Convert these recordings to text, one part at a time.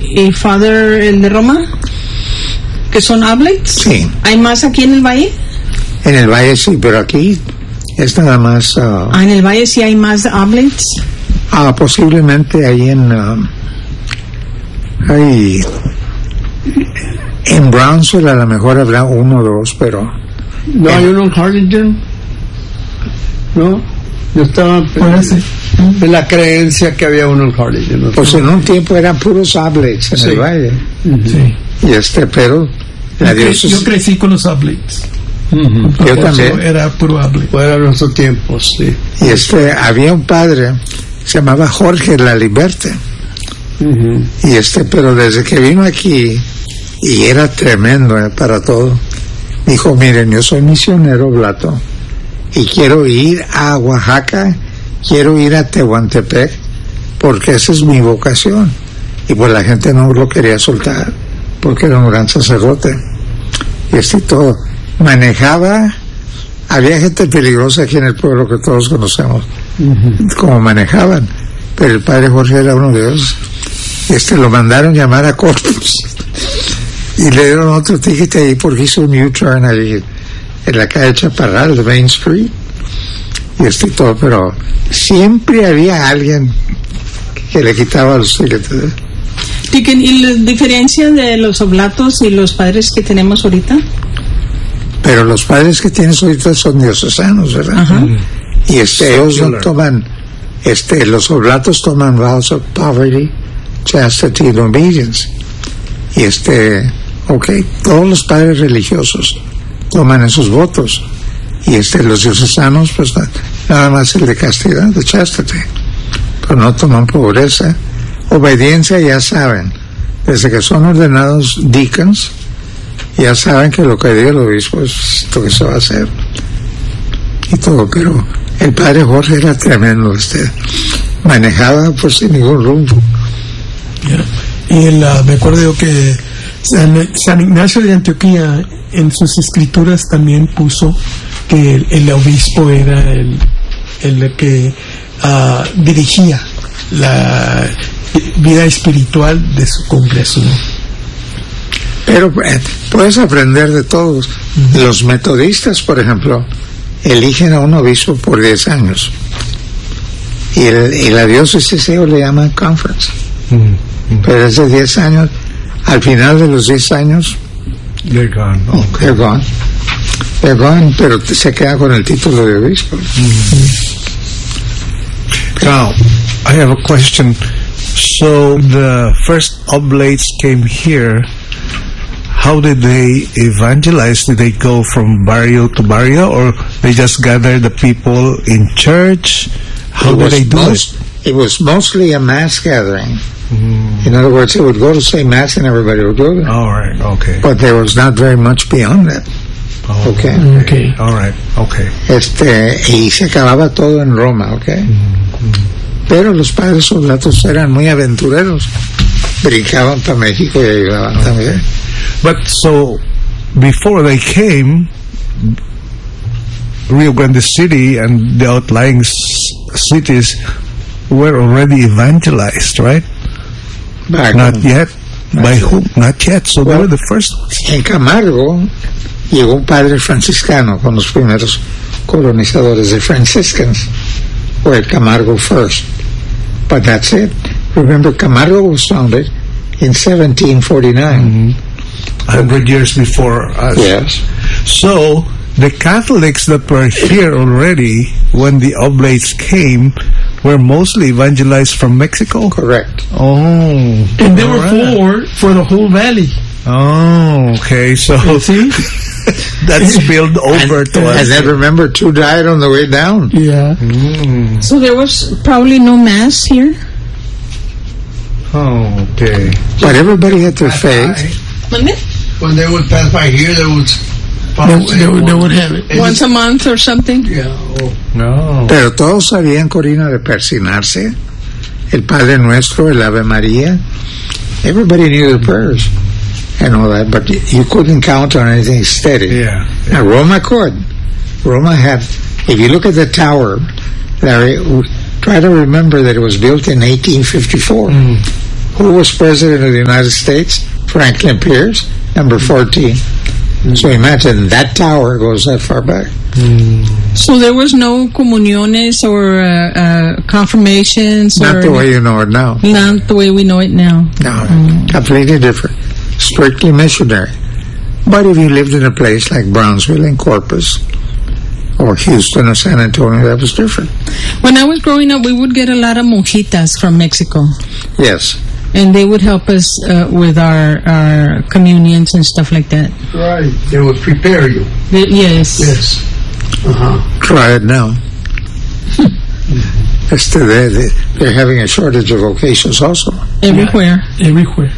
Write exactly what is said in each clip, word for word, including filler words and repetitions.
y Father, el de Roma, que son oblates. Sí. ¿Hay más aquí en el valle? En el valle sí, pero aquí es nada más... Uh, ah, en el valle sí hay más oblates. Ah, posiblemente ahí en... Uh, ahí... En Brownsville a lo mejor habrá uno o dos, pero... ¿No hay uno en Harlingen? ¿No? Yo estaba en la creencia que había uno en Harlingen. ¿No? Pues en un tiempo eran puros oblates en sí. el valle. Uh-huh. Sí. Y este, pero... La yo, diócesis... yo crecí con los oblates. Uh-huh. Yo Por también. Era puro oblate. Era nuestro tiempo, sí. Y este, había un padre, se llamaba Jorge Laliberte. Uh-huh. Y este, pero desde que vino aquí, y era tremendo eh, para todo, dijo, miren, yo soy misionero oblato, y quiero ir a Oaxaca, quiero ir a Tehuantepec, porque esa es mi vocación. Y pues la gente no lo quería soltar, porque era un gran sacerdote. Y este todo. Manejaba, había gente peligrosa aquí en el pueblo que todos conocemos, uh-huh. como manejaban, pero el padre Jorge era uno de ellos. Este, lo mandaron llamar a Corpus y le dieron otro ticket ahí porque hizo un U-turn ahí en la calle Chaparral de Main Street y este y todo, pero siempre había alguien que le quitaba los tickets. ¿Y la diferencia de los oblatos y los padres que tenemos ahorita? Pero los padres que tienes ahorita son diocesanos, ¿verdad? Uh-huh. Y este, ellos no toman, este, los oblatos toman vows of poverty, chastity and obedience. Y este, ok, todos los padres religiosos toman esos votos. Y este, los diocesanos, pues nada más el de castidad, de chastity. Pero no toman pobreza. Obediencia, ya saben, desde que son ordenados deacons, ya saben que lo que diga el obispo es lo que se va a hacer y todo, pero el padre Jorge era tremendo, este manejaba por sin ningún rumbo. Yeah. Y el, uh, me acuerdo yo que San, San Ignacio de Antioquía en sus escrituras también puso que el, el obispo era el, el que uh, dirigía la vida espiritual de su congreso. Pero eh, puedes aprender de todos. Uh-huh. Los metodistas, por ejemplo, eligen a un obispo por diez años. Y, el, y la diócesis le llaman conference. Uh-huh. Pero es de diez años. Al final de los diez años, they're gone. Okay. They're gone. They're gone, pero se queda con el título de obispo. Uh-huh. Now, I have a question. So the first oblates came here. How did they evangelize? Did they go from barrio to barrio, or they just gather the people in church? How did they do most, it? It was mostly a mass gathering. Mm. In other words, they would go to say mass and everybody would go there. All right, okay. But there was not very much beyond that. Oh, okay. Okay. All right, okay. Este, y se acababa todo en Roma, okay. Mm-hmm. Pero los padres oblatos eran muy aventureros. Brincaban para México y ayudaban okay. también. But so, before they came, Rio Grande City and the outlying s- cities were already evangelized, right? Back Not on, yet. By yet. whom? Not yet. So well, they were the first ones. En Camargo llegó un padre franciscano con los primeros colonizadores de Franciscans. Were Camargo first. But that's it. Remember, Camargo was founded in seventeen forty-nine. Mm-hmm. Hundred years before us. Yes. So the Catholics that were here already when the Oblates came were mostly evangelized from Mexico. Correct. Oh. And they were right. for for the whole valley. Oh, okay. So see, that spilled over and, to us. And then remember, two died on the way down. Yeah. Mm. So there was probably no mass here. Oh, okay. But everybody had their faith. When they would pass by here, they would they, they, would, they would have it once a month or something. Yeah. Oh. No. Pero todos sabían, Corina, de persinarse, el Padre Nuestro, el Ave María. Everybody knew the prayers and all that, but you couldn't count on anything steady. Yeah. yeah. Now Roma could. Roma had. If you look at the tower, Larry, try to remember that it was built in eighteen fifty-four. Mm. Who was president of the United States? Franklin Pierce, number fourteen. Mm-hmm. So imagine that tower goes that far back. Mm. So there was no comuniones or uh, uh, confirmations? Not or the way you know it now. Not the way we know it now. No, mm. completely different. Strictly missionary. But if you lived in a place like Brownsville and Corpus, or Houston or San Antonio, that was different. When I was growing up, we would get a lot of monjitas from Mexico. Yes. And they would help us uh, with our, our communions and stuff like that. Right. They would prepare you. They, yes. Yes. Uh-huh. Try it now. It's to they're, they're having a shortage of vocations also. Everywhere. Yeah. Everywhere.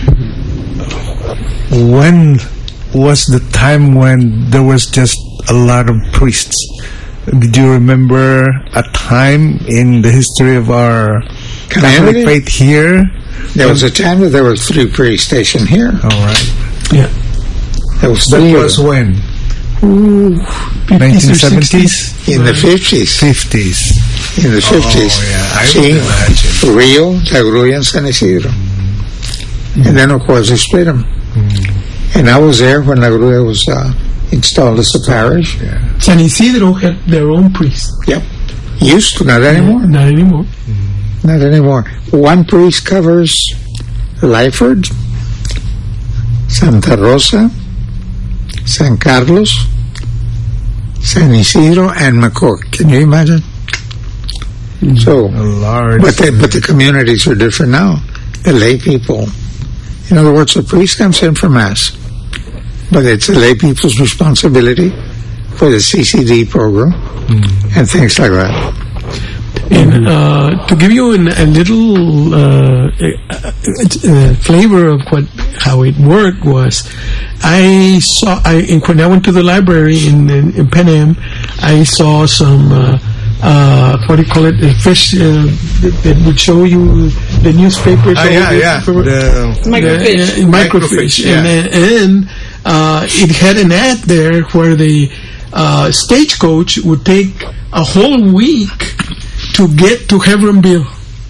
When was the time when there was just a lot of priests? Did you remember a time in the history of our Catholic faith here? There was a time that there were three priests stationed here. All right. Yeah. There was that three was when? Ooh, nineteen seventies? In the fifties. fifties. In the fifties. Oh, yeah. I See, imagine. Rio, La Grulla, and San Isidro. Mm. And then, of course, they split them. Mm. And I was there when La Grulla was uh, installed as a parish. Yeah. San Isidro had their own priest. Yep. Used to, not anymore. Yeah, not anymore. Mm. Not anymore. One priest covers Lyford, Santa Rosa, San Carlos, San Isidro, and McCook. Can you imagine? Mm. So, large. but the, but the communities are different now. The lay people. In other words, the priest comes in for Mass, but it's the lay people's responsibility for the C C D program mm. and things like that. And uh, to give you an, a little uh, uh, uh, flavor of what how it worked was, I saw I in, when I went to the library in, in, in Pan Am, I saw some uh, uh, what do you call it? A fish uh, that, that would show you the newspapers. Ah, yeah, yeah. The, the microfiche. The, uh, microfiche, yeah. and and uh, it had an ad there where the uh, stagecoach would take a whole week to get to Hebronville.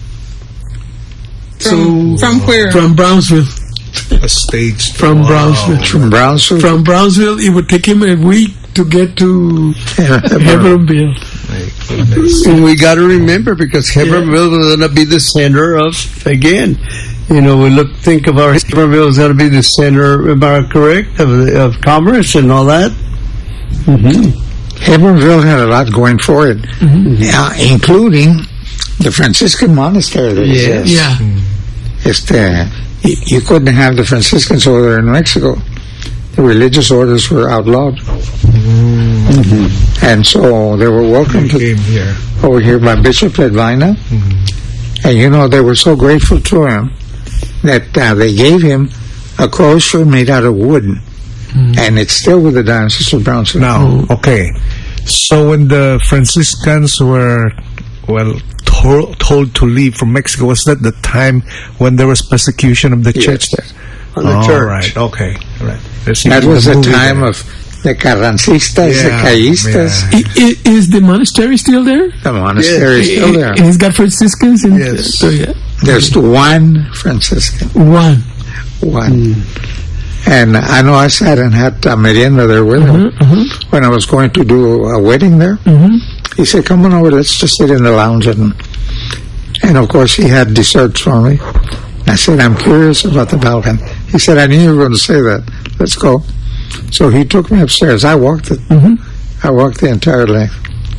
From, so from where? From Brownsville. A stage. From wow. Brownsville. From Brownsville. From Brownsville, it would take him a week to get to Hebronville. And we got to remember, because Hebronville yeah. was going to be the center of, again, you know, we look think of our Hebronville is going to be the center, am I correct, of, of commerce and all that. Mm-hmm. Hebronville had a lot going for it, mm-hmm. uh, including the Franciscan monastery that yes. exists. Yeah. Este, you, you couldn't have the Franciscans over there in Mexico. The religious orders were outlawed. Mm-hmm. And so they were welcome to came here. over here by Bishop Ledvina. Mm-hmm. And you know, they were so grateful to him that uh, they gave him a crosier made out of wood. Mm. And it's still with the Diocese of Brownsville. Now, okay. So when the Franciscans were, well, to- told to leave from Mexico, was that the time when there was persecution of the yes. church there? On the oh, church. Right, okay. Right. That was the, the time there. Of the Carrancistas, yeah, the Callistas. Yeah. I, is the monastery still there? The monastery yes. is still there. And it's got Franciscans? In yes. So, yeah. There's one Franciscan. One. One. Mm. And I know I sat and had a merienda there with him mm-hmm, mm-hmm. when I was going to do a wedding there. Mm-hmm. He said, come on over, let's just sit in the lounge. And, and of course, he had desserts for me. I said, I'm curious about the Balkan. He said, I knew you were going to say that. Let's go. So he took me upstairs. I walked it. Mm-hmm. I walked the entire length.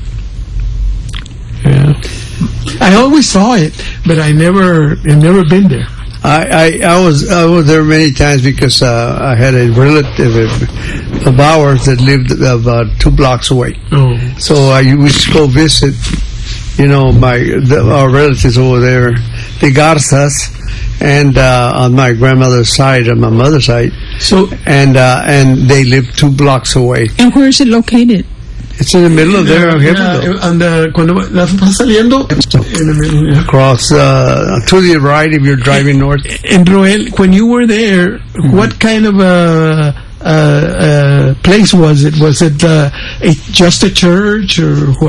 Yeah. I always saw it, but I never, I've never been there. I, I, I was I was there many times because uh, I had a relative of ours that lived about two blocks away. Oh. So I used to go visit, you know, my the, our relatives over there, the Garzas, and uh, on my grandmother's side, on my mother's side. So and uh, and they lived two blocks away. And where is it located? It's in the middle of there. Yeah, and uh, cuando vas saliendo, in the middle, yeah. Across uh, to the right if you're driving north. And Roel, when you were there, mm-hmm. what kind of a, a, a place was it? Was it uh, a, just a church or what?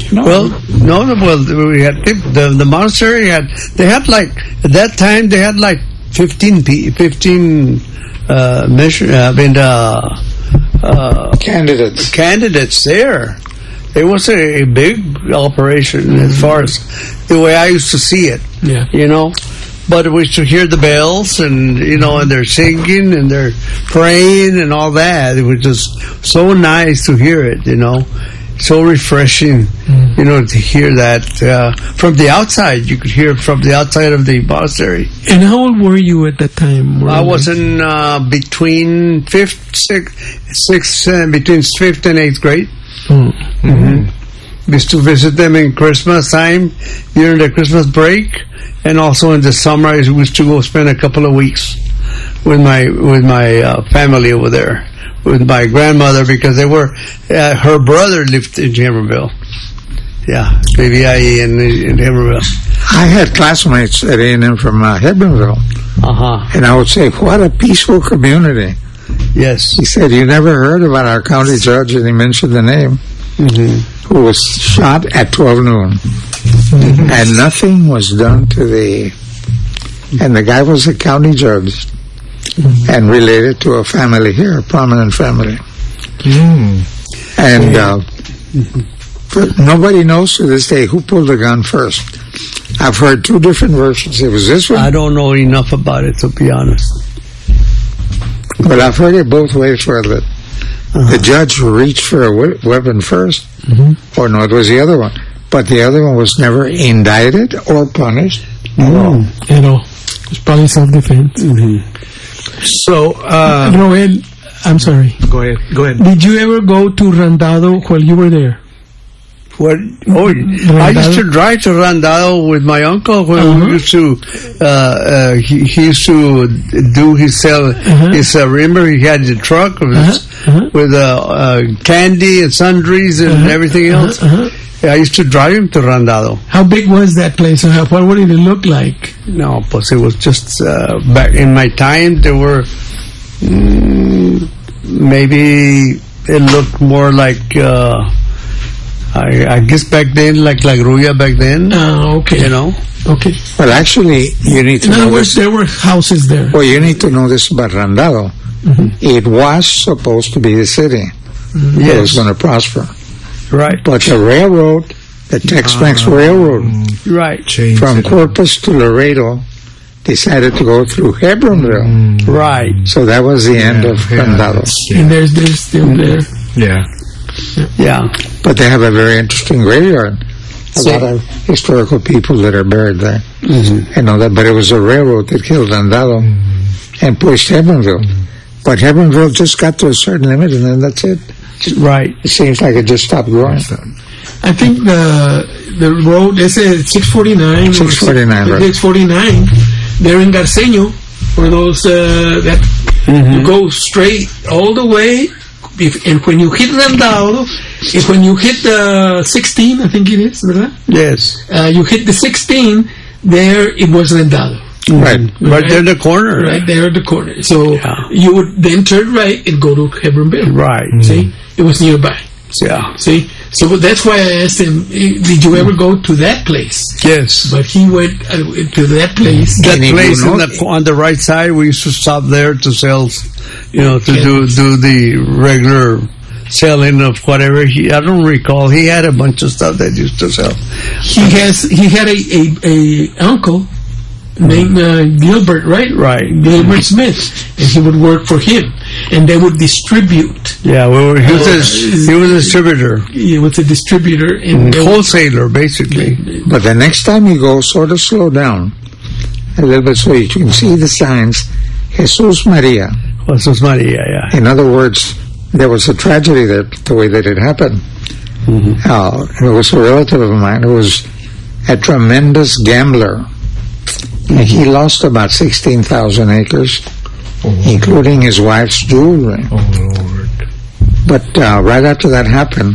No. Well, no, well, we had the the monastery had they had like at that time they had like fifteen p fifteen uh, mission I mean uh, uh, candidates candidates there. It was a, a big operation mm-hmm. as far as the way I used to see it. Yeah, you know. But we used to hear the bells, and you know, and they're singing and they're praying and all that. It was just so nice to hear it, you know, so refreshing, mm. you know, to hear that uh, from the outside. You could hear it from the outside of the monastery. And how old were you at that time? Were I was in uh, between fifth, sixth, sixth, uh, between fifth and eighth grade. Mm. Mm-hmm. We used to visit them in Christmas time during the Christmas break. And also in the summer, I used to go spend a couple of weeks with my with my uh, family over there, with my grandmother, because they were uh, her brother lived in Hebbronville. Yeah, baby I E in, in Hebbronville. I had classmates at A and M from uh, Hebbronville, uh-huh. and I would say, "What a peaceful community." Yes, he said, "You never heard about our county judge," and he mentioned the name, mm-hmm. who was shot at twelve noon. Mm-hmm. And nothing was done to the, and the guy was a county judge, mm-hmm. and related to a family here, a prominent family. Mm. And uh, mm-hmm. nobody knows to this day who pulled the gun first. I've heard two different versions. It was this one. I don't know enough about it, to be honest. But I've heard it both ways, where the, uh-huh. the judge reached for a we- weapon first, mm-hmm. or no, it was the other one. But the other one was never indicted or punished at all. At all. It's probably self-defense. Mm-hmm. So, uh... Noel, I'm sorry. Go ahead. Go ahead. Did you ever go to Randado while you were there? What? Oh, Randado? I used to drive to Randado with my uncle when uh-huh. we used to, uh, uh, he, he used to do his, uh, uh-huh. his, uh, remember he had the truck with, uh-huh. Uh-huh. with uh, uh, candy and sundries and uh-huh. everything else. Uh-huh. Uh-huh. I used to drive him to Randado. How big was that place? What, what did it look like? No, pues it was just, uh, back in my time, there were, mm, maybe it looked more like, uh, I, I guess back then, like, like Ruya back then. Oh, okay. You know? Okay. Well, actually, you need to in know other words, this. there were houses there. Well, you need to know this about Randado. Mm-hmm. It was supposed to be the city mm-hmm. that yes. was going to prosper. Right. But the railroad, the Tex-Mex uh, Railroad, right, from Corpus to Laredo, decided to go through Hebbronville. Mm. Right. So that was the yeah, end of yeah, Randado. Yeah. And there's, there's still mm. there. Yeah. Yeah. But they have a very interesting graveyard. A so, lot of historical people that are buried there. Mm-hmm. You know that, but it was a railroad that killed Randado mm-hmm. and pushed Hebbronville. Mm-hmm. But Hebbronville just got to a certain limit, and then that's it. Right. It seems like it just stopped growing. I think the the road, they say six forty-nine. six forty-nine, right. six forty-nine, there in Garceño, for those uh, that mm-hmm. you go straight all the way, if, and when you hit Randado, if when you hit the sixteen, I think it is, ¿verdad? Yes. Uh, you hit the sixteen, there it was Randado. Right. Right, right there in the corner. Right there at the corner. So yeah. you would then turn right and go to Hebbronville. Right. See? Mm-hmm. It was nearby. Yeah. See? So that's why I asked him, did you ever go to that place? Yes. But he went uh, to that place. That place on the, on the right side, we used to stop there to sell, you know, to do, do the regular selling of whatever. He, I don't recall. He had a bunch of stuff that he used to sell. He has, he had a, a, a uncle named uh, Gilbert, right? Right. Gilbert Smith, and he would work for him, and they would distribute. Yeah, well, he was uh, a he was a distributor. He was a distributor and mm, wholesaler, basically. But the next time you go, sort of slow down a little bit so you can see the signs. Jesus Maria. Jesus Maria, yeah. In other words, there was a tragedy there, the way that it happened. Mm-hmm. Uh, it was a relative of mine who was a tremendous gambler. And he lost about sixteen thousand acres, oh, including his wife's jewelry. Oh, Lord. But uh, right after that happened,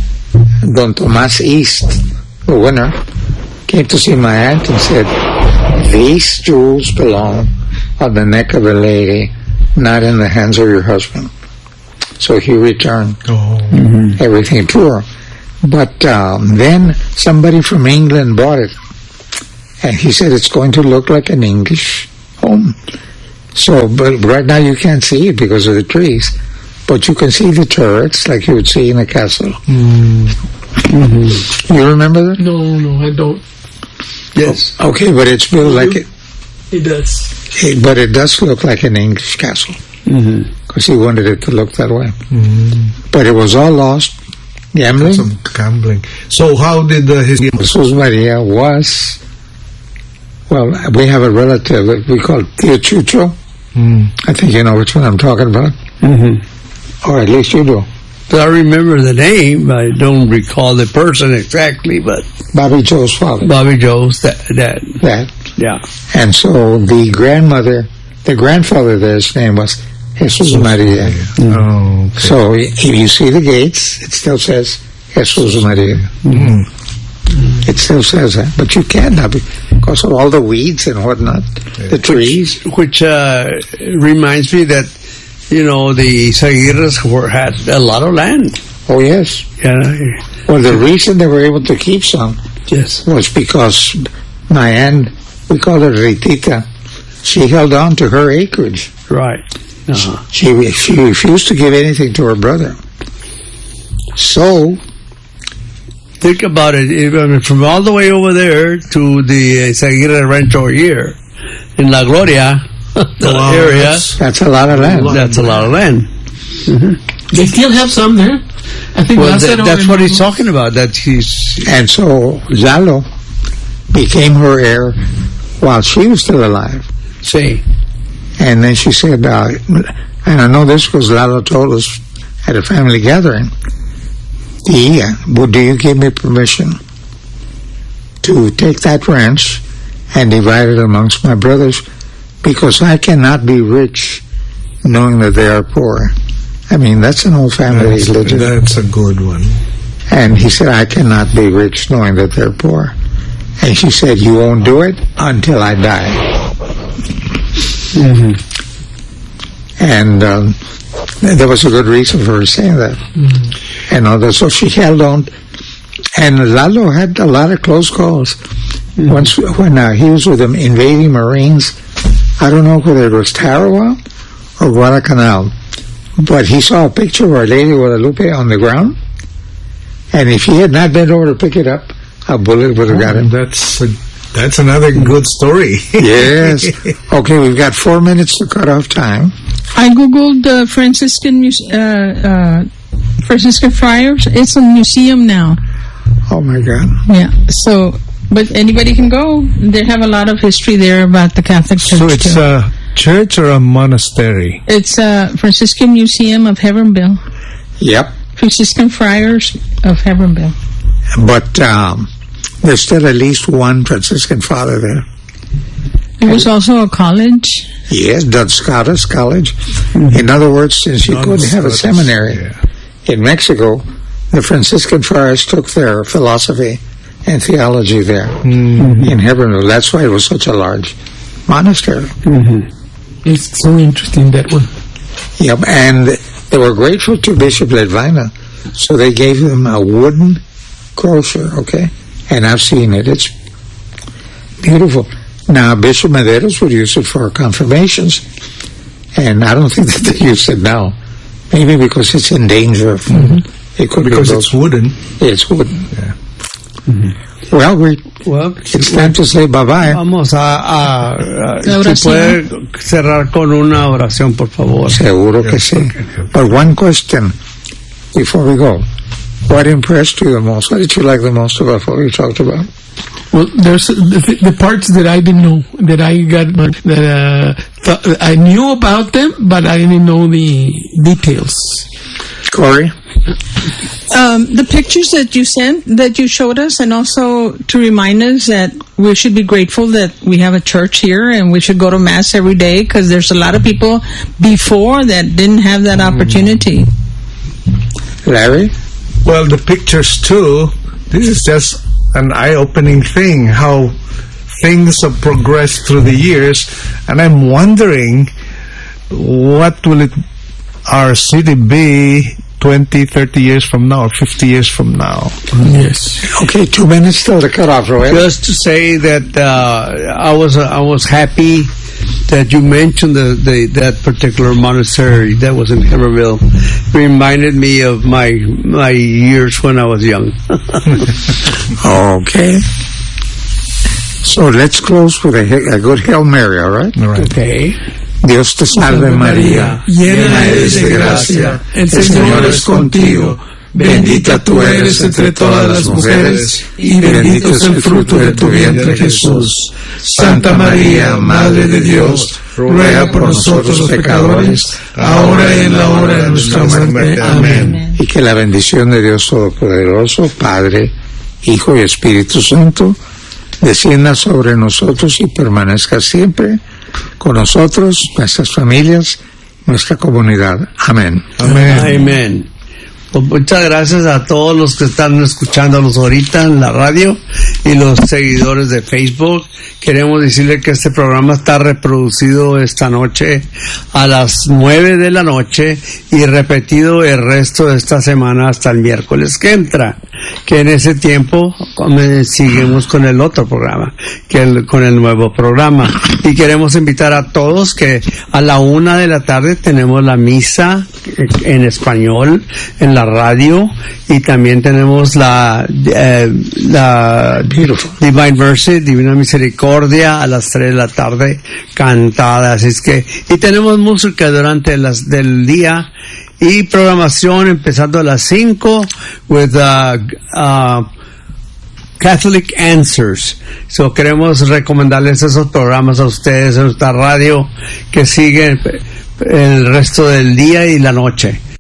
Don Tomas East, the winner, came to see my aunt and said, these jewels belong on the neck of a lady, not in the hands of your husband. So he returned oh. mm-hmm. everything to her. But um, then somebody from England bought it, and he said it's going to look like an English home. So, but right now you can't see it because of the trees, but you can see the turrets like you would see in a castle. Mm. Mm-hmm. You remember that? No, no, I don't. Yes. Oh, okay, but it's built like it. It does. It, but it does look like an English castle Mm-hmm. because he wanted it to look that way. Mm. But it was all lost. Gambling. Some gambling. So how did uh, his... Jesus Maria was, well, we have a relative that we call Tio Chucho. Mm. I think you know which one I'm talking about. Mm-hmm. Or at least you do. I remember the name. I don't recall the person exactly, but Bobby Joe's father. Bobby Joe's that. that That. yeah. And so the grandmother, the grandfather there's name was Jesus Maria. Oh, okay. So if you see the gates, it still says Jesus Maria. Mm. It still says that. But you can't now because of all the weeds and whatnot, the trees. Which uh, reminds me that, you know, the Zaguirres were, had a lot of land. Oh, yes. Yeah. Well, the reason they were able to keep some Yes. was because my aunt, we call her Ritita, she held on to her acreage. Right. Uh-huh. She she refused to give anything to her brother. So, Think about it. If, I mean, from all the way over there to the uh, Zaguirre Rancho here in La Gloria, the Wow, area, that's- that's a lot of land. that's a lot of land. They still have some there. I think Well, Lázaro that, that's and- what he's talking about. That he's And so, Zalo became her heir while she was still alive. saying. And then she said, uh, and I know this because Lalo told us at a family gathering, yeah, well, do you give me permission to take that ranch and divide it amongst my brothers? Because I cannot be rich knowing that they are poor. I mean, that's an old family That's, religion. that's a good one. And he said, I cannot be rich knowing that they're poor. And she said, you won't do it until I die. Mm-hmm. And um, there was a good reason for her saying that. Mm-hmm. And all that. So she held on. And Lalo had a lot of close calls. Mm-hmm. Once when uh, he was with the invading Marines, I don't know whether it was Tarawa or Guadalcanal, but he saw a picture of Our Lady of Guadalupe on the ground. And if he had not been over to pick it up, a bullet would have got him. That's a, that's another good story. Yes. Okay, we've got four minutes to cut off time. I googled uh, Franciscan muse- uh, uh, Franciscan Friars. It's a museum now. Oh my God. Yeah. So, but anybody can go. They have a lot of history there about the Catholic Church. So it's too. a church or a monastery? It's a Franciscan Museum of Heavenville. Yep. Franciscan Friars of Heavenville. But um, there's still at least one Franciscan father there. It was also a college. Yes, Duns Scotus College. In other words, since you Duns couldn't have a Scotus, seminary yeah. in Mexico, the Franciscan friars took their philosophy and theology there Mm. in Heavenville. That's why it was such a large monastery. It's so interesting, that one. Yep, and they were grateful to Bishop Ledvina, so they gave them a wooden crosier, okay? And I've seen it. It's beautiful. Now, Bishop Mederos would use it for confirmations, and I don't think that they use it now. Maybe because it's in danger. Of, mm-hmm. It could Because be it's wooden. It's wooden. Yeah. Mm-hmm. Well, we, Well, it's time to say bye-bye. vamos a, a, a La si puede cerrar con una oración, por favor. Seguro que sí. But one question before we go. What impressed you the most? What did you like the most about what we talked about? Well, there's the, the parts that I didn't know, that I got, that uh, th- I knew about them, but I didn't know the details. Corey? Um, the pictures that you sent, that you showed us, and also to remind us that we should be grateful that we have a church here and we should go to Mass every day, because there's a lot of people before that didn't have that opportunity. Larry? Well, the pictures too, this is just an eye-opening thing, how things have progressed through the years, and I'm wondering what will it, our city be twenty, thirty years from now, or fifty years from now? Yes. Okay, two minutes till the cutoff, Roel. Just to say that uh, I was uh, I was happy that you mentioned the, the that particular monastery that was in Heberville. Reminded me of my my years when I was young. Okay. So let's close with a, a good Hail Mary, all right? All right. Okay. Dios te salve María, llena eres de gracia, el Señor es contigo. Bendita tú eres entre todas las mujeres, y bendito es el fruto de tu vientre, Jesús. Santa María, Madre de Dios, ruega por nosotros los pecadores, ahora y en la hora de nuestra muerte. Amén. y que la bendición de Dios Todopoderoso, Padre, Hijo y Espíritu Santo, descienda sobre nosotros y permanezca siempre con nosotros, nuestras familias, nuestra comunidad. Amén. Amén. Amén. Pues muchas gracias a todos los que están escuchándonos ahorita en la radio y los seguidores de Facebook. Queremos decirle que este programa está reproducido esta noche a las nueve de la noche y repetido el resto de esta semana hasta el miércoles que entra, que en ese tiempo seguimos con el otro programa, que el, con el nuevo programa. Y queremos invitar a todos que a la una de la tarde tenemos la misa en español en la radio, y también tenemos la, eh, la Divine Mercy, Divina Misericordia, a las tres de la tarde cantada. Así es que, y tenemos música durante las del día y programación empezando a las cinco with uh, uh, Catholic Answers. So queremos recomendarles esos programas a ustedes en nuestra radio que siguen el resto del día y la noche.